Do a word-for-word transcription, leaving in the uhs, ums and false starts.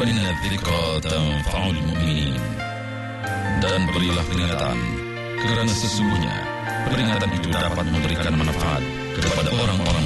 Fa inna dzikra tanfa'ul mu'minin. Dan berilah peringatan, kerana sesungguhnya peringatan itu dapat memberikan manfaat kepada orang-orang